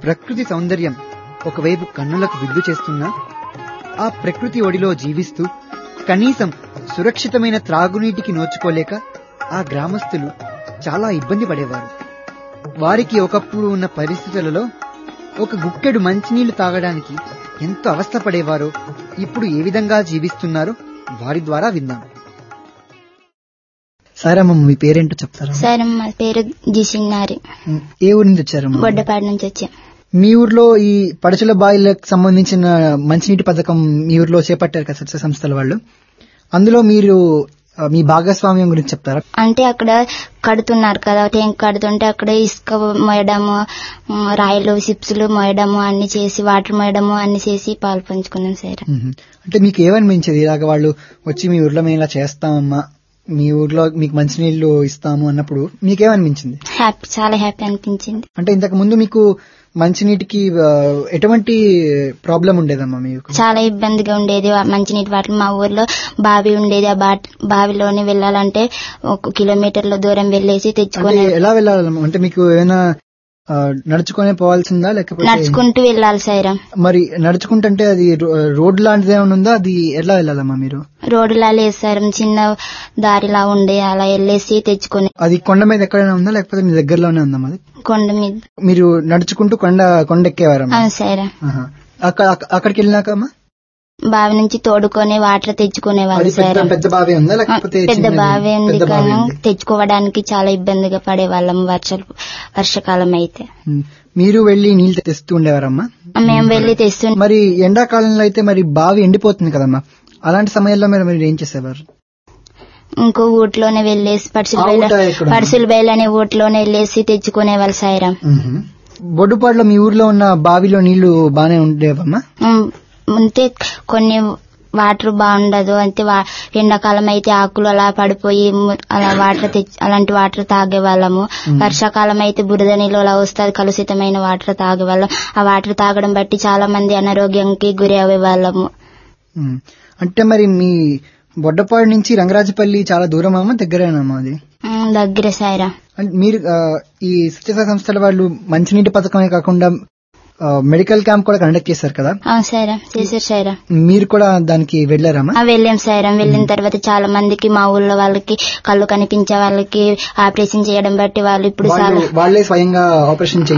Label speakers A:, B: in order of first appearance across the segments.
A: ప్రకృతి సౌందర్యం ఒకవైపు కన్నులకు విందు చేస్తున్నా, ఆ ప్రకృతి ఒడిలో జీవిస్తూ కనీసం సురక్షితమైన త్రాగునీటికి నోచుకోలేక ఆ గ్రామస్తులు చాలా ఇబ్బంది పడేవారు. వారికి ఒకప్పుడు ఉన్న పరిస్థితులలో ఒక గుక్కెడు మంచినీళ్లు తాగడానికి ఎంతో అవస్థపడేవారో ఇప్పుడు ఏ విధంగా జీవిస్తున్నారో వారి ద్వారా విందాం. సారమ్మ, మీ పేరేంటో చెప్తారా?
B: సార్, మా పేరు జిసిన్నారి.
A: ఏ ఊరి నుంచి వచ్చారమ్మా?
B: బొడ్డపాడు నుంచి వచ్చాం.
A: మీ ఊర్లో ఈ పడచల బాయిలకు సంబంధించిన మంచినీటి పథకం మీ ఊర్లో చేపట్టారు కదా స్వచ్ఛ సంస్థల వాళ్ళు, అందులో మీరు మీ భాగస్వామ్యం గురించి చెప్తారా?
B: అంటే అక్కడ కడుతున్నారు కదా, ట్యాంక్ కడుతుంటే అక్కడ ఇసుక మోయడము, రాయిలు సిప్స్లు మోయడము అన్ని చేసి, వాటర్ మోయడము అన్ని చేసి పాలు పంచుకున్నాం సార్.
A: అంటే మీకు ఏమనిపించేది ఇలాగ వాళ్ళు వచ్చి మీ ఊర్లో మేము ఇలా చేస్తామమ్మా, మీ ఊర్లో మీకు మంచినీళ్లు ఇస్తాము అన్నప్పుడు మీకేమనిపించింది?
B: హ్యాపీ, చాలా హ్యాపీ అనిపించింది.
A: అంటే ఇంతకు ముందు మీకు మంచినీటికి ఎటువంటి ప్రాబ్లం ఉండేదమ్మా? మీకు
B: చాలా ఇబ్బందిగా ఉండేది మంచినీటి వాటర్. మా ఊర్లో బావి ఉండేది, ఆ బావిలోని వెళ్ళాలంటే 1 కిలోమీటర్ల దూరం వెళ్ళేసి తెచ్చుకొని.
A: ఎలా వెళ్ళాలమ్మా? అంటే మీకు ఏమైనా నడుచుకునే పోవాల్సిందా లేకపోతే
B: నడుచుకుంటూ వెళ్ళాలి సార్?
A: మరి నడుచుకుంటే అది రోడ్ లాంటిది ఏమైనా ఉందా? అది ఎలా వెళ్ళాలమ్మా మీరు?
B: రోడ్డులా లేదు సార్, చిన్న దారిలా ఉండే, అలా వెళ్ళేసి తెచ్చుకుని.
A: అది కొండ మీద ఎక్కడైనా ఉందా లేకపోతే మీ దగ్గరలోనే ఉందా? అది
B: కొండ మీద.
A: మీరు నడుచుకుంటూ కొండ ఎక్కేవారమ్మా?
B: అవును సార్.
A: అక్కడికి వెళ్ళినాక అమ్మా
B: బావి నుంచి తోడుకొని వాటర్ తెచ్చుకునేవాళ్ళు సార్.
A: పెద్ద బావి ఉందా లేకపోతే?
B: పెద్ద బావి ఉంది, కానీ తెచ్చుకోవడానికి చాలా ఇబ్బందిగా పడేవాళ్ళం వర్షాకాలం అయితే.
A: మీరు వెళ్లి నీళ్లు తెస్తూ ఉండేవారమ్మా?
B: మేము వెళ్లి తెస్తూ.
A: మరి ఎండాకాలంలో అయితే మరి బావి ఎండిపోతుంది కదమ్మా, అలాంటి సమయంలో మీరు ఏం చేసేవారు?
B: ఇంకో ఊట్లోనే వెళ్ళేసి పడుసుల బయలు అనే ఊట్లోనే వెళ్ళేసి తెచ్చుకునేవాళ్ళు సార్.
A: బొడ్డుపాడులో మీ ఊర్లో ఉన్న బావిలో నీళ్లు బానే ఉండేవమ్మా?
B: అంతే, కొన్ని వాటర్ బాగుండదు అంతే. ఎండాకాలం అయితే ఆకులు అలా పడిపోయి అలా అలాంటి వాటర్ తాగేవాళ్ళము. వర్షాకాలం అయితే బురద నీళ్ళు అలా వస్తుంది, కలుషితమైన వాటర్ తాగేవాళ్ళం. ఆ వాటర్ తాగడం బట్టి చాలా మంది అనారోగ్యానికి గురి అయ్యేవాళ్ళము.
A: అంటే మరి మీ బొడ్డపాడు నుంచి రంగరాజపల్లి చాలా దూరమా దగ్గరేనమ్మా? అది
B: దగ్గర సారా.
A: మీరు ఈ స్వచ్ఛతా సంస్థల వాళ్ళు మంచినీటి పథకమే కాకుండా మెడికల్ క్యాంప్ కూడా కండక్ట్ చేశారు కదా?
B: సారా, చేశారు సారా.
A: మీరు కూడా దానికి వెళ్ళారమ్మా?
B: వెళ్ళాం సారా. వెళ్ళిన తర్వాత చాలా మందికి, మా ఊళ్ళో వాళ్ళకి, కళ్ళు కనిపించే వాళ్ళకి ఆపరేషన్ చేయడం బట్టి వాళ్ళు ఇప్పుడు
A: వాళ్ళే స్వయంగా ఆపరేషన్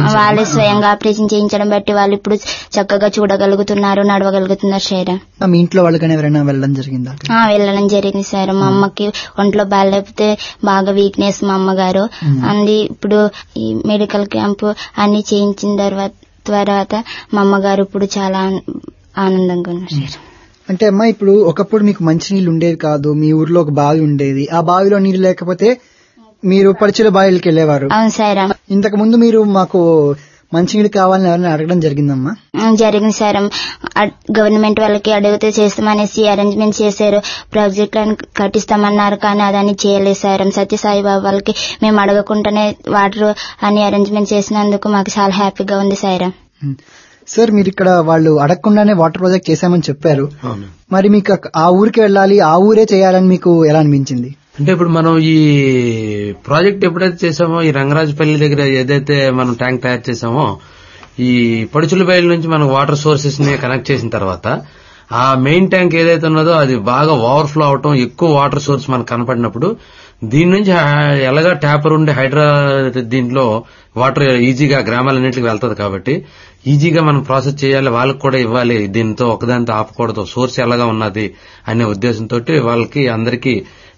B: చేయించడం బట్టి వాళ్ళు ఇప్పుడు చక్కగా చూడగలుగుతున్నారు, నడవగలుగుతున్నారు సారా.
A: మీ ఇంట్లో వాళ్ళకైనా ఎవరైనా వెళ్ళడం జరిగిందా?
B: వెళ్ళడం జరిగింది సార్. మా అమ్మకి ఒంట్లో బాగాలేకపోతే బాగా వీక్నెస్ మా అమ్మగారు అంది. ఇప్పుడు ఈ మెడికల్ క్యాంప్ అన్ని చేయించిన తర్వాత మా అమ్మగారు ఇప్పుడు చాలా ఆనందంగా ఉన్నారు.
A: అంటే అమ్మా, ఇప్పుడు ఒకప్పుడు మీకు మంచినీళ్ళు ఉండేవి కాదు, మీ ఊర్లో ఒక బావి ఉండేది, ఆ బావిలో నీళ్లు లేకపోతే మీరు పడిచిన బావిలకి వెళ్ళేవారు.
B: అవును సార్.
A: ఇంతకు ముందు మీరు మాకు మంచినీళ్ళు కావాలని ఎవరైనా అడగడం జరిగిందమ్మా?
B: జరిగింది సార్. గవర్నమెంట్ వాళ్ళకి అడిగితే చేస్తామనేసి అరేంజ్మెంట్ చేశారు, ప్రాజెక్టులను కట్టిస్తామన్నారు, కానీ అదని చేయలేదు సార్. సత్యసాయి బాబు వాళ్ళకి మేము అడగకుండానే వాటర్ అని అరేంజ్మెంట్ చేసినందుకు మాకు చాలా హ్యాపీగా ఉంది సార్.
A: సార్, మీరు ఇక్కడ వాళ్ళు అడగకుండానే వాటర్ ప్రాజెక్ట్ చేశామని చెప్పారు, మరి మీకు ఆ ఊరికి వెళ్ళాలి, ఆ ఊరే చేయాలని మీకు ఎలా అనిపించింది?
C: అంటే ఇప్పుడు మనం ఈ ప్రాజెక్ట్ ఎప్పుడైతే చేసామో, ఈ రంగరాజపల్లి దగ్గర ఏదైతే మనం ట్యాంక్ తయారు చేసామో, ఈ పడుచుల బయలు నుంచి మనం వాటర్ సోర్సెస్ ని కనెక్ట్ చేసిన తర్వాత ఆ మెయిన్ ట్యాంక్ ఏదైతే ఉన్నదో అది బాగా ఓవర్ఫ్లో అవటం, ఎక్కువ వాటర్ సోర్స్ మనకు కనపడినప్పుడు దీని నుంచి ఎలాగా ట్యాపర్ ఉండే హైడ్రా దీంట్లో వాటర్ ఈజీగా గ్రామాలన్నింటికి వెళ్తుంది కాబట్టి ఈజీగా మనం ప్రాసెస్ చేయాలి, వాళ్ళకి కూడా ఇవ్వాలి, దీంతో ఒకదానితో ఆపకూడదు, సోర్స్ ఎలాగా ఉన్నది అనే ఉద్దేశంతో వాళ్ళకి అందరికీ